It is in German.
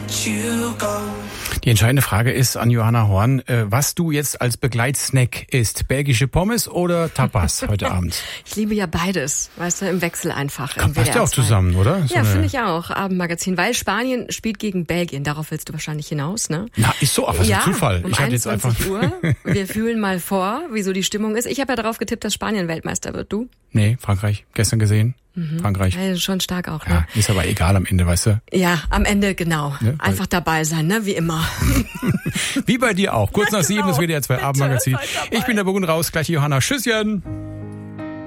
Die entscheidende Frage ist an Johanna Horn, was du jetzt als Begleitsnack isst. Belgische Pommes oder Tapas heute Abend? Ich liebe ja beides, weißt du, im Wechsel einfach. Passt ja auch zusammen, oder? Ja, finde ich auch. Abendmagazin, weil Spanien spielt gegen Belgien. Darauf willst du wahrscheinlich hinaus, ne? Na, ist so, aber ja, ein Zufall. Um ich hatte jetzt 21 Uhr. Wir fühlen mal vor, wieso die Stimmung ist. Ich habe ja darauf getippt, dass Spanien Weltmeister wird. Du? Nee, Frankreich. Gestern gesehen. Frankreich. Ja, schon stark auch, ne? Ja, ist aber egal am Ende, weißt du? Ja, am Ende, genau. Ja, einfach dabei sein, ne? Wie immer. Wie bei dir auch. Kurz nach 7, genau. das WDR 2 Abendmagazin. Bitte, seid dabei. Ich bin der Burgund raus. Gleich Johanna. Tschüsschen.